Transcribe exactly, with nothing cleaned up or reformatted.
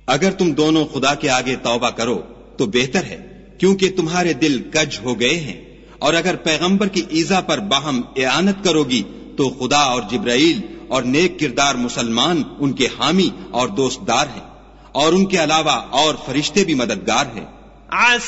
अगर तुम दोनों खुदा के आगे तौबा करो तो बेहतर है, क्योंकि तुम्हारे दिल कज हो गए हैं। और अगर पैगंबर की ईजा पर बाहम एआनत करोगी तो खुदा और जिब्राइल और नेक किरदार मुसलमान उनके हामी और दोस्तदार हैं, और उनके अलावा और फरिश्ते भी मददगार हैं।